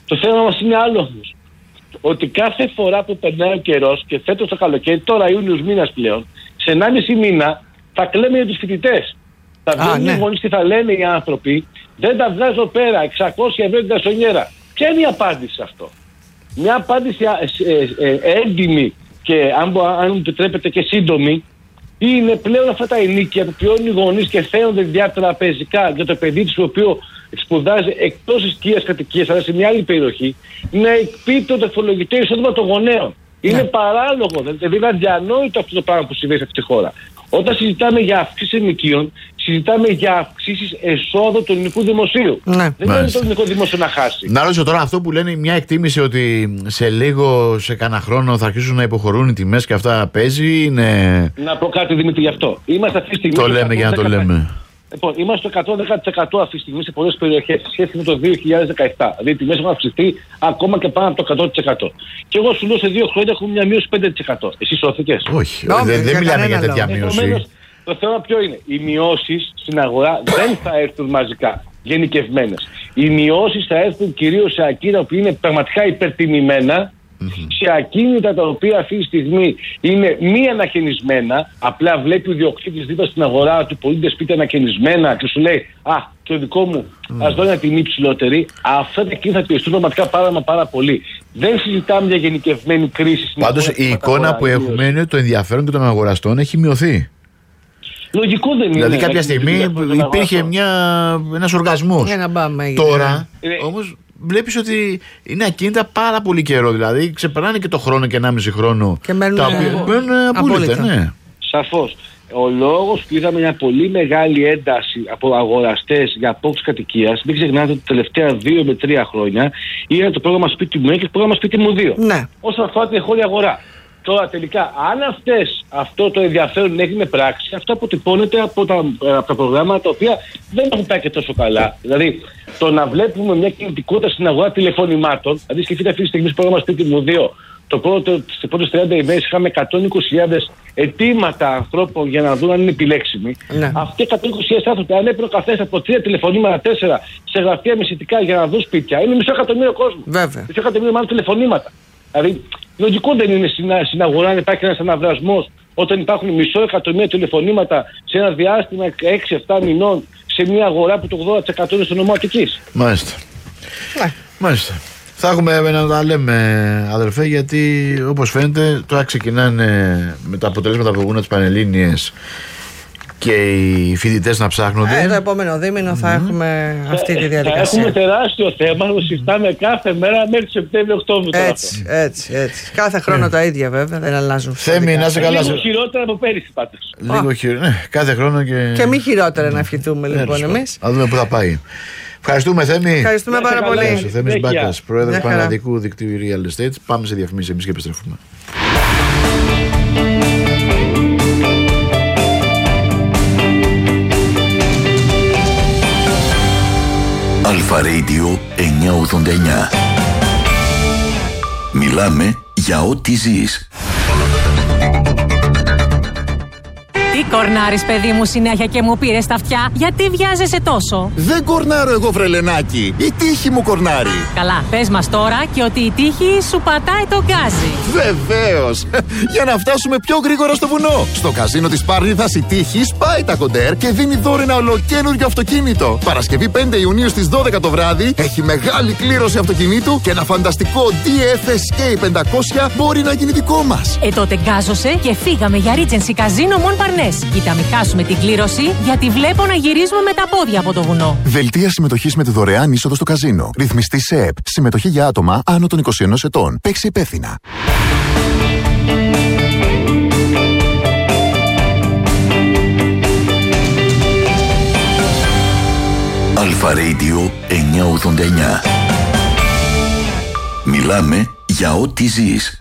Το θέμα μας είναι άλλο όμως. Ότι κάθε φορά που περνάει ο καιρός και φέτος το καλοκαίρι, τώρα Ιούνιος μήνας πλέον, σε 1,5 μήνα θα κλαίμε για τους φοιτητές. Θα βγαίνουν οι γονείς και θα λένε οι άνθρωποι, δεν τα βγάζω πέρα, 600 ευρώ την κασονιέρα. Ποια είναι η απάντηση σε αυτό? Μια απάντηση έντιμη και αν μου επιτρέπετε και σύντομη, είναι πλέον αυτά τα ενίκια που πληρώνουν οι γονείς και φαίνονται διατραπεζικά για το παιδί του, το οποίο σπουδάζει εκτός της οικίας κατοικίας, αλλά σε μια άλλη περιοχή, να εκπίπτει το φορολογικό εισόδημα των γονέων. Είναι παράλογο, δηλαδή είναι αδιανόητο αυτό το πράγμα που συμβαίνει σε αυτή τη χώρα. Όταν συζητάμε για αυξήσεις ενοικίων, συζητάμε για αυξήσεις εσόδου του ελληνικού δημοσίου. Δεν είναι το ελληνικό δημόσιο να χάσει. Να ρωτήσω τώρα αυτό που λένε μια εκτίμηση ότι σε λίγο, σε κανένα χρόνο θα αρχίσουν να υποχωρούν οι τιμές και αυτά παίζει. Είναι... Να πω κάτι, Δημήτρη, γι' αυτό. Είμαστε αυτή τη στιγμή. Το λέμε για να το λέμε. Λοιπόν, είμαστε στο 110% αυτή τη στιγμή σε πολλές περιοχές σε σχέση με το 2017. Δηλαδή οι τιμές έχουν αυξηθεί ακόμα και πάνω από το 100%. Και εγώ σου λέω σε 2 χρόνια έχουμε μια μείωση 5%. Εσύ σώθηκες? Όχι, δεν μιλάμε για τέτοια μείωση. Το θέμα ποιο είναι? Οι μειώσεις στην αγορά δεν θα έρθουν μαζικά, γενικευμένες. Οι μειώσεις θα έρθουν κυρίως σε ακίνητα που είναι πραγματικά υπερτιμημένα, σε ακίνητα τα οποία αυτή τη στιγμή είναι μη ανακαινισμένα. Απλά βλέπει ο ιδιοκτήτης δίπλα στην αγορά του πωλείται σπίτι ανακαινισμένα και σου λέει το δικό μου ας δω μια τιμή ψηλότερη. Αυτά τα ακίνητα θα πιεστούν πραγματικά πάρα πολύ. Δεν συζητάμε για γενικευμένη κρίση. Πάντως η εικόνα που έχουμε είναι ότι το ενδιαφέρον και των αγοραστών έχει μειωθεί. Λογικό δεν είναι. Δηλαδή κάποια στιγμή υπήρχε ένας οργασμός. Τώρα όμως βλέπεις ότι είναι ακίνητα πάρα πολύ καιρό. Δηλαδή ξεπερνάνε και το χρόνο και 1,5 χρόνο. Και μένουν απόλυτα. Ναι. Σαφώς. Ο λόγος που είδαμε μια πολύ μεγάλη ένταση από αγοραστές για απόκτηση κατοικίας, μην ξεχνάτε ότι τα τελευταία 2 με 3 χρόνια είναι το πρόγραμμα Σπίτι μου 1 και το πρόγραμμα Σπίτι μου 2. Ναι. Όσον αφορά την εγχώρια αγορά. Τώρα τελικά, αν αυτό το ενδιαφέρον έγινε πράξη, αυτό αποτυπώνεται από τα προγράμματα τα οποία δεν έχουν πάει και τόσο καλά. Δηλαδή, το να βλέπουμε μια κινητικότητα στην αγορά τηλεφωνημάτων, δηλαδή σκεφτείτε αυτή τη στιγμή στο πρόγραμμα Σπίτι μου 2, στις πρώτες 30 ημέρες είχαμε 120.000 αιτήματα ανθρώπων για να δουν αν είναι επιλέξιμοι. Ναι. Αυτοί οι 120.000 άνθρωποι, αν έπαιρνε ο καθένας από 3 τηλεφωνήματα, 4 σε γραφεία μεσητικά για να δουν σπίτια, είναι 500.000 κόσμο. 500.000 μάλλον τηλεφωνήματα. Δηλαδή, λογικό δεν είναι στην αγορά να υπάρχει ένας αναβρασμός όταν υπάρχουν 500.000 τηλεφωνήματα σε ένα διάστημα 6-7 μηνών σε μια αγορά που το 80% είναι στο νομό Αττικής. Μάλιστα. Θα έχουμε να τα λέμε, αδερφέ, γιατί όπως φαίνεται τώρα ξεκινάνε με τα αποτελέσματα που βγουν τις Πανελλήνιες και οι φοιτητές να ψάχνονται. Το επόμενο δίμηνο θα έχουμε αυτή τη διαδικασία. Θα έχουμε τεράστιο θέμα, το συζητάμε κάθε μέρα μέχρι Σεπτέμβριο-Οκτώβριο. Έτσι. Κάθε χρόνο τα ίδια βέβαια, δεν αλλάζουν. Θέμη, να είσαι καλά. Λίγο χειρότερα από πέρυσι πάντως. Λίγο χειρότερα, κάθε χρόνο και μη χειρότερα να ευχηθούμε λοιπόν εμείς. Να δούμε πού θα πάει. Ευχαριστούμε, Θέμη. Ευχαριστούμε πάρα πολύ. Ο Θέμης Μπάκας, πρόεδρος του Πανελλαδικού Δικτύου Real Estate. Πάμε σε διαφημίσεις εμείς και επιστρέφουμε. Αλφα Radio 989. Μιλάμε για ό,τι ζεις. Τι κορνάρεις, παιδί μου, συνέχεια και μου πήρες τα αυτιά? Γιατί βιάζεσαι τόσο? Δεν κορνάρω εγώ, βρελενάκι. Η τύχη μου κορνάρει. Καλά, πες μας τώρα και ότι η τύχη σου πατάει το γκάζι. Βεβαίως. Για να φτάσουμε πιο γρήγορα στο βουνό. Στο καζίνο της Πάρνηθας η τύχη σπάει τα κοντέρ και δίνει δώρο ένα ολοκαίνουργιο αυτοκίνητο. Παρασκευή 5 Ιουνίου στις 12 το βράδυ έχει μεγάλη κλήρωση αυτοκινήτου και ένα φανταστικό DF Escape 500 μπορεί να γίνει δικό μας. Τότε γκάζωσε και φύγαμε για Regency Casino Mon Parnes. Κοίτα, μην χάσουμε την κλήρωση, γιατί βλέπω να γυρίζουμε με τα πόδια από το βουνό. Δελτία συμμετοχής με τη δωρεάν είσοδο στο καζίνο. Ρυθμιστή σε ΕΠ. Συμμετοχή για άτομα άνω των 21 ετών. Παίξει υπεύθυνα. Αλφα Radio 989. Μιλάμε για ό,τι ζεις.